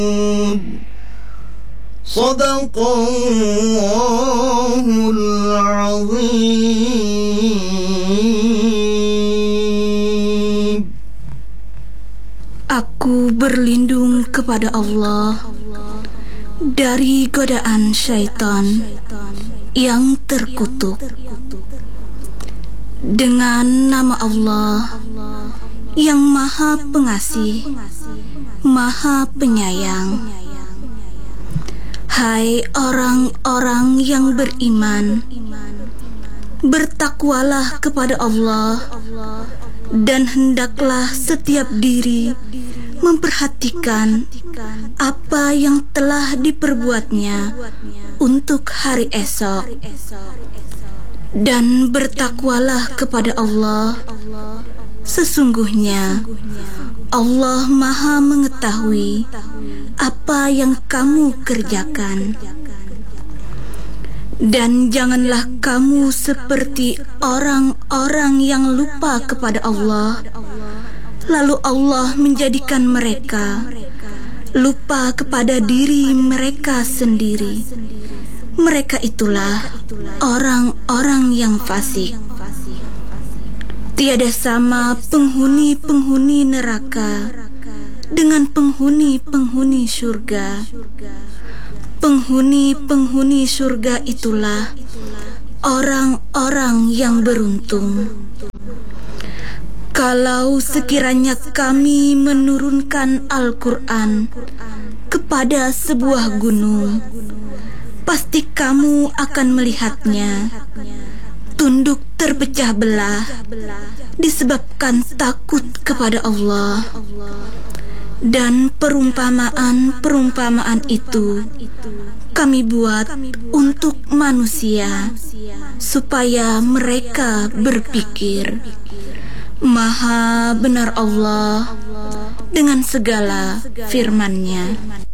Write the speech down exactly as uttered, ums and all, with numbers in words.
Sadaqallahul azim. Aku berlindung kepada Allah dari godaan syaitan yang terkutuk. Dengan nama Allah yang Maha Pengasih, Maha Penyayang. Hai orang-orang yang beriman, bertakwalah kepada Allah, dan hendaklah setiap diri memperhatikan apa yang telah diperbuatnya untuk hari esok. Dan bertakwalah kepada Allah, sesungguhnya Allah Maha mengetahui apa yang kamu kerjakan. Dan janganlah kamu seperti orang-orang yang lupa kepada Allah, lalu Allah menjadikan mereka lupa kepada diri mereka sendiri. Mereka itulah orang-orang yang fasik. Tiada sama penghuni-penghuni neraka dengan penghuni-penghuni surga. Penghuni-penghuni surga itulah orang-orang yang beruntung. Kalau sekiranya kami menurunkan Al-Quran kepada sebuah gunung, pasti kamu akan melihatnya tunduk terpecah belah disebabkan takut kepada Allah. Dan perumpamaan-perumpamaan itu kami buat untuk manusia supaya mereka berpikir. Maha benar Allah dengan segala firman-Nya.